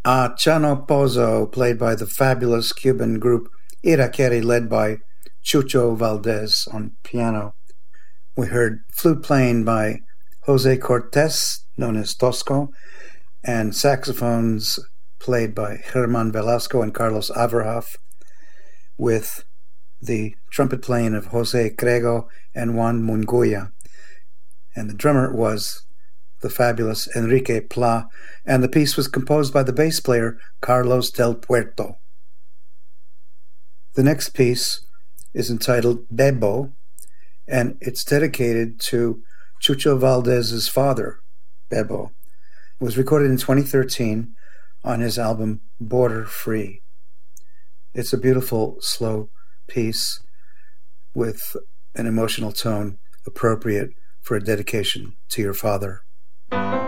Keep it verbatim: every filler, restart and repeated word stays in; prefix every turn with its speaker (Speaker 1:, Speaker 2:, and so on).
Speaker 1: A Chano Pozo, played by the fabulous Cuban group Iraquere, led by Chucho Valdez on piano. We heard Flute Playing by Jose Cortez, known as Tosco, and saxophones played by German Velasco and Carlos Averhoff, with the trumpet playing of Jose Crego and Juan Munguia. And the drummer was the fabulous Enrique Pla, and the piece was composed by the bass player Carlos del Puerto. The next piece is entitled Bebo, and it's dedicated to Chucho Valdez's father, Bebo. It was recorded in twenty thirteen on his album Border Free. It's a beautiful, slow piece with an emotional tone appropriate for a dedication to your father.